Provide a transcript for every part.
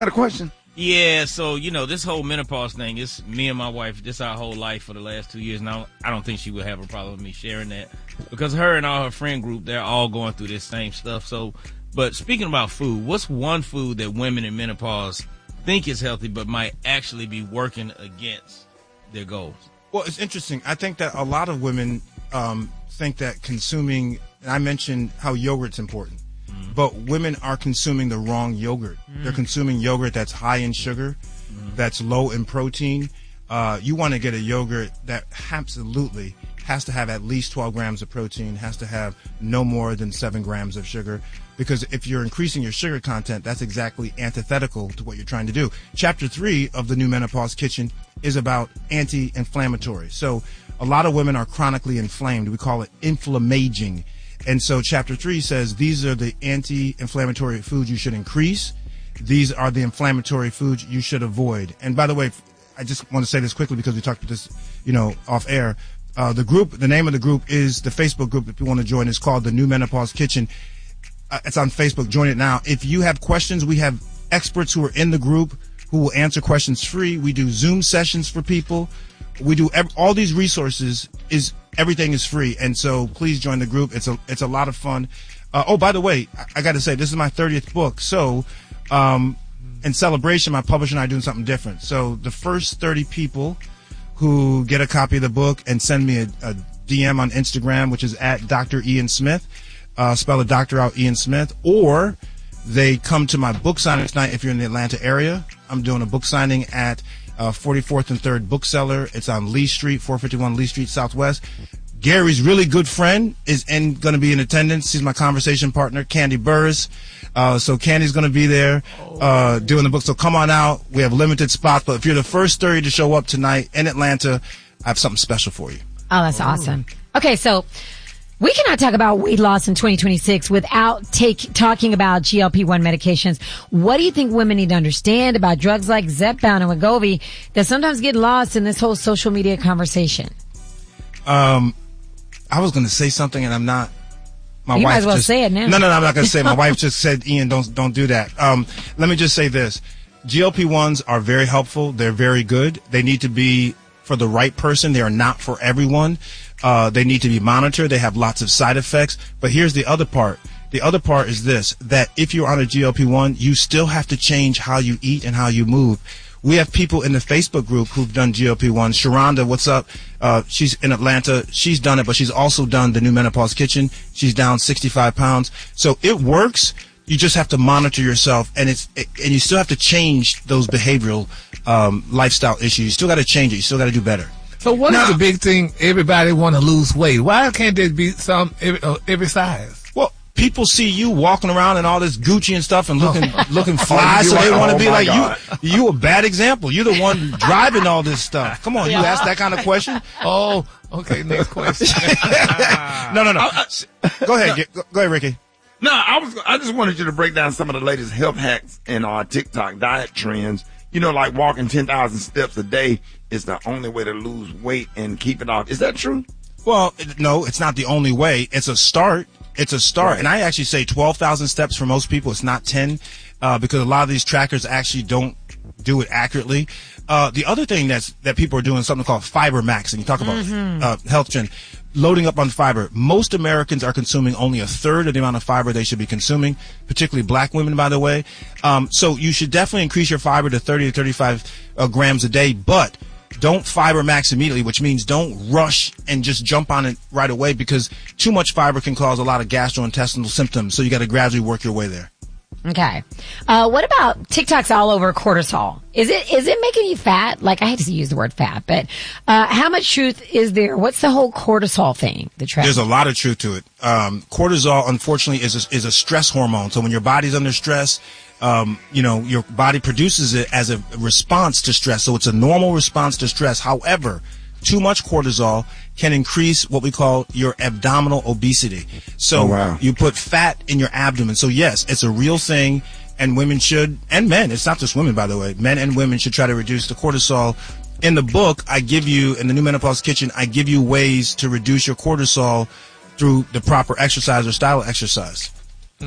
Got a question? Yeah, so, this whole menopause thing, it's me and my wife, this our whole life for the last 2 years. Now, I don't think she would have a problem with me sharing that because her and all her friend group, they're all going through this same stuff. So, but speaking about food, what's one food that women in menopause think is healthy but might actually be working against their goals? Well, it's interesting. I think that a lot of women think that consuming, and I mentioned how yogurt's important. But women are consuming the wrong yogurt. They're consuming yogurt that's high in sugar, that's low in protein. You want to get a yogurt that absolutely has to have at least 12 grams of protein, has to have no more than 7 grams of sugar. Because if you're increasing your sugar content, that's exactly antithetical to what you're trying to do. Chapter 3 of the New Menopause Kitchen is about anti-inflammatory. So a lot of women are chronically inflamed. We call it inflammaging. And so chapter 3 says these are the anti-inflammatory foods you should increase. These are the inflammatory foods you should avoid. And by the way, I just want to say this quickly because we talked about this, off air. The name of the group is the Facebook group. If you want to join, it's called the New Menopause Kitchen. It's on Facebook. Join it now. If you have questions, we have experts who are in the group who will answer questions free. We do Zoom sessions for people. We do all these resources. Everything is free, and so please join the group. It's a lot of fun. By the way, I got to say this is my 30th book. So, in celebration, my publisher and I are doing something different. So the first 30 people who get a copy of the book and send me a DM on Instagram, which is at Dr. Ian Smith, spell the doctor out, Ian Smith, or they come to my book signing tonight if you're in the Atlanta area. I'm doing a book signing at 44th and 3rd Bookseller. It's on Lee Street, 451 Lee Street Southwest. Gary's really good friend is going to be in attendance. She's my conversation partner, Candy Burris. So Candy's going to be there doing the book. So come on out. We have limited spots, but if you're the first 30 to show up tonight in Atlanta, I have something special for you. Oh, that's awesome. Okay, so we cannot talk about weight loss in 2026 without talking about GLP-1 medications. What do you think women need to understand about drugs like Zepbound and Wegovy that sometimes get lost in this whole social media conversation? I was going to say something and I'm not. You might as well say it now. No, I'm not going to say it. My wife just said, Ian, don't do that. Let me just say this. GLP-1s are very helpful. They're very good. They need to be for the right person. They are not for everyone. They need to be monitored. They have lots of side effects. But here's the other part. The other part is this, that if you're on a GLP-1, you still have to change how you eat and how you move. We have people in the Facebook group who've done GLP-1. Sharonda, what's up? She's in Atlanta. She's done it, but she's also done the New Menopause Kitchen. She's down 65 pounds. So it works. You just have to monitor yourself, and you still have to change those behavioral lifestyle issues. You still got to change it. You still got to do better. So what is the big thing? Everybody want to lose weight. Why can't there be some every size? Well, people see you walking around in all this Gucci and stuff and looking fly, so they want to be like you. You a bad example. You're the one driving all this stuff. Come on, you ask that kind of question. Oh, okay. Next question. No. Go ahead, Ricky. No, I just wanted you to break down some of the latest health hacks and TikTok diet trends. Like walking 10,000 steps a day is the only way to lose weight and keep it off. Is that true? Well, no, it's not the only way. It's a start. Right. And I actually say 12,000 steps for most people. It's not 10, because a lot of these trackers actually don't do it accurately. The other thing that people are doing is something called fiber maxing. You talk about health trend. Loading up on fiber. Most Americans are consuming only a third of the amount of fiber they should be consuming, particularly black women, by the way. So you should definitely increase your fiber to 30 to 35 grams a day, but don't fiber max immediately, which means don't rush and just jump on it right away, because too much fiber can cause a lot of gastrointestinal symptoms. So you got to gradually work your way there. Okay. What about TikTok's all over cortisol? Is it making you fat? Like, I hate to use the word fat, but how much truth is there? What's the whole cortisol thing? There's a lot of truth to it. Cortisol, unfortunately, is a stress hormone. So when your body's under stress, your body produces it as a response to stress. So it's a normal response to stress. However, too much cortisol can increase what we call your abdominal obesity. So you put fat in your abdomen. So yes, it's a real thing, and women should, and men, it's not just women, by the way, men and women should try to reduce the cortisol. In the book, I give you, in the New Menopause Kitchen, I give you ways to reduce your cortisol through the proper exercise or style of exercise.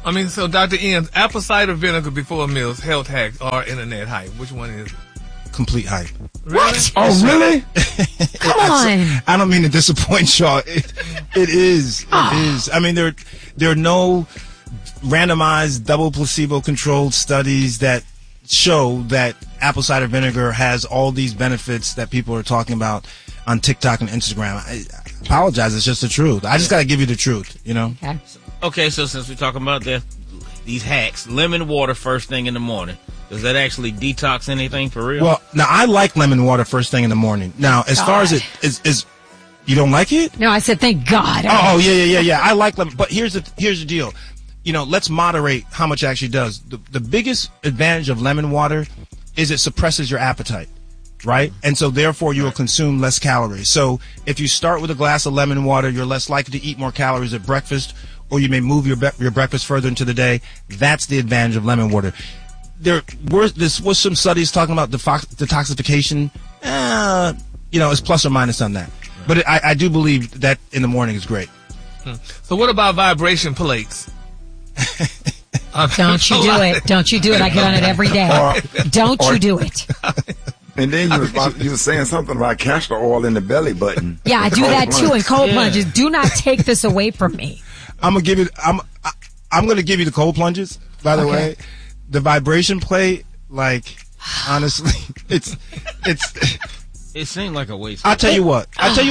So Dr. Ian, apple cider vinegar before meals, health hacks, or internet hype. Which one is it? Complete hype. What? Oh, really? Come on. I don't mean to disappoint y'all. It is. It is. I mean, there are no randomized, double placebo-controlled studies that show that apple cider vinegar has all these benefits that people are talking about on TikTok and Instagram. I apologize. It's just the truth. I just got to give you the truth, you know? Okay, so since we're talking about these hacks, lemon water first thing in the morning. Does that actually detox anything for real? Well, now I like lemon water first thing in the morning. Now, as far as it is, you don't like it? No, I said thank God. Oh, yeah. I like lemon, but here's the deal. You know, let's moderate how much it actually does. The biggest advantage of lemon water is it suppresses your appetite, right? And so therefore you will consume less calories. So if you start with a glass of lemon water, you're less likely to eat more calories at breakfast, or you may move your breakfast further into the day. That's the advantage of lemon water. There was some studies talking about detoxification. It's plus or minus on that. But I do believe that in the morning is great. So what about vibration plates? Don't you do it. Don't you do it. I get on it every day. Don't you do it. And then you were saying something about castor oil in the belly button. Yeah, I do that too in cold plunges. Do not take this away from me. I'm gonna give you the cold plunges, by the way. The vibration plate, like, honestly, it seemed like a waste. I'll tell you what.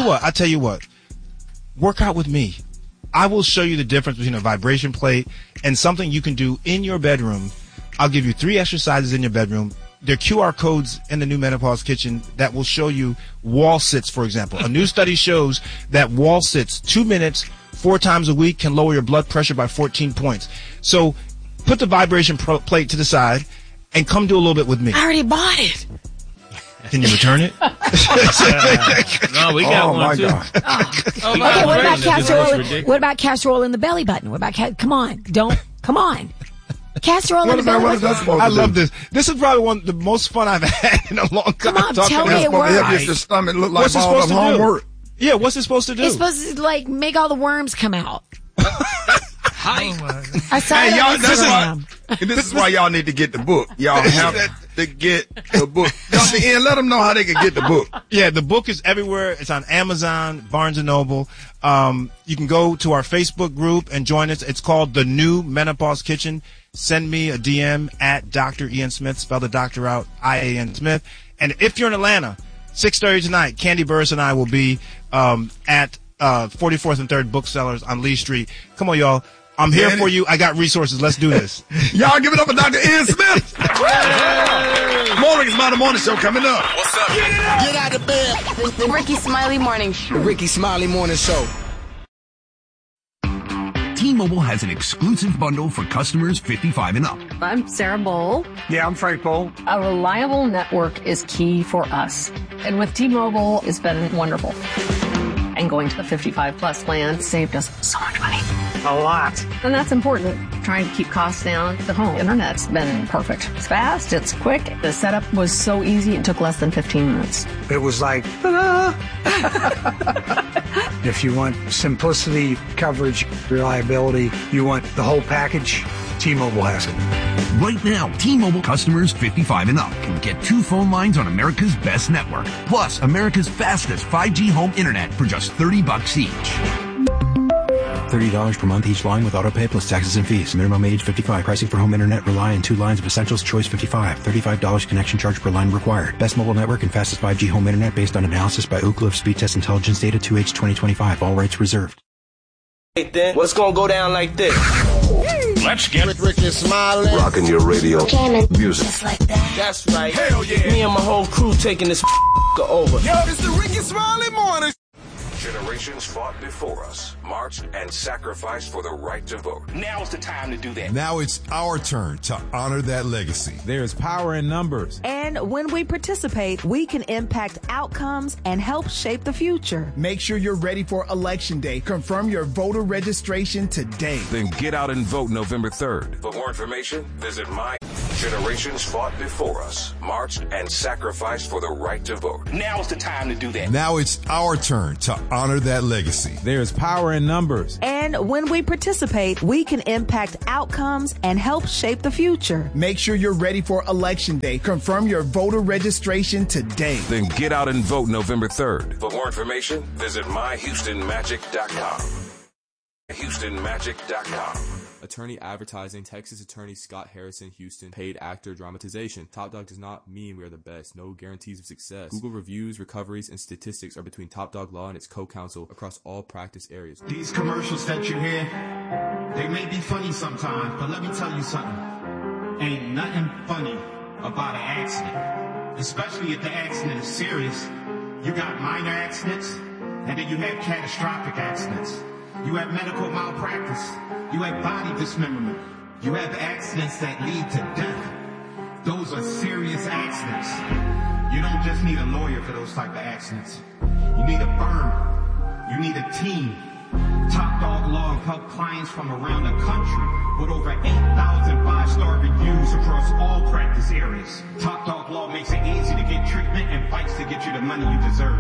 Work out with me. I will show you the difference between a vibration plate and something you can do in your bedroom. I'll give you 3 exercises in your bedroom. There are QR codes in the new Menopause Kitchen that will show you wall sits, for example. A new study shows that wall sits 2 minutes 4 times a week can lower your blood pressure by 14 points. So put the vibration plate to the side and come do a little bit with me. I already bought it. Can you return it? No, we got one too. Okay, what about castor oil? What about castor oil in the belly button? What about come on. Castor oil in the belly button. I love this. This is probably one of the most fun I've had in a long time. Come on, tell me it works. Help your stomach look like What's it supposed to homework. do? Yeah, what's it supposed to do? It's supposed to make all the worms come out. Hi. I saw it on Instagram. This is why y'all need to get the book. Y'all have to get the book. Dr. Ian, let them know how they can get the book. Yeah, the book is everywhere. It's on Amazon, Barnes & Noble. You can go to our Facebook group and join us. It's called The New Menopause Kitchen. Send me a DM at Dr. Ian Smith, spell the doctor out, I-A-N Smith. And if you're in Atlanta, 6:30 tonight, Candy Burris and I will be at 44th and 3rd Booksellers on Lee Street. Come on, y'all. I'm here for you. I got resources. Let's do this. Y'all give it up for Dr. Ian Smith. Morning's My Morning Show coming up. What's up? Get out of bed. The Ricky Smiley Morning Show. The Ricky Smiley Morning Show. T-Mobile has an exclusive bundle for customers 55 and up. I'm Sarah Bowl. Yeah, I'm Frank Bowl. A reliable network is key for us. And with T-Mobile, it's been wonderful. And going to the 55 plus plan saved us so much money. A lot. And that's important. Trying to keep costs down. The home internet's been perfect. It's fast, it's quick. The setup was so easy, it took less than 15 minutes. It was like, ta-da! If you want simplicity, coverage, reliability, you want the whole package, T-Mobile has it. Right now, T-Mobile customers 55 and up can get 2 phone lines on America's best network, plus America's fastest 5G home internet for just $30 each. $30 per month each line with autopay plus taxes and fees. Minimum age 55. Pricing for home internet rely on 2 lines of Essentials Choice 55. $35 connection charge per line required. Best mobile network and fastest 5G home internet based on analysis by Ookla of Speed Test Intelligence data 2H 2025. All rights reserved. Then what's gonna go down like this? Let's get Ricky Smiley. rocking your radio. Music. Just like that. That's right. Hell yeah. Me and my whole crew taking this over. Yo, it's the Ricky Smiley Morning. Generations fought before us, marched and sacrificed for the right to vote. Now's the time to do that. Now it's our turn to honor that legacy. There's power in numbers. And when we participate, we can impact outcomes and help shape the future. Make sure you're ready for Election Day. Confirm your voter registration today. Then get out and vote November 3rd. For more information, visit Generations fought before us, marched and sacrificed for the right to vote. Now's the time to do that. Now it's our turn to honor that legacy. There's power in numbers. And when we participate, we can impact outcomes and help shape the future. Make sure you're ready for Election Day. Confirm your voter registration today. Then get out and vote November 3rd. For more information, visit myhoustonmagic.com. HoustonMagic.com. Attorney Advertising, Texas Attorney Scott Harrison, Houston. Paid actor dramatization. Top Dog does not mean we are the best. No guarantees of success. Google reviews, recoveries, and statistics are between Top Dog Law and its co-counsel across all practice areas. These commercials that you hear, they may be funny sometimes, but let me tell you something. Ain't nothing funny about an accident. Especially if the accident is serious. You got minor accidents, and then you have catastrophic accidents. You have medical malpractice. You have body dismemberment. You have accidents that lead to death. Those are serious accidents. You don't just need a lawyer for those type of accidents. You need a firm. You need a team. Top Dog Law help clients from around the country with over 8,000 five-star reviews across all practice areas. Top Dog Law makes it easy to get treatment and fights to get you the money you deserve.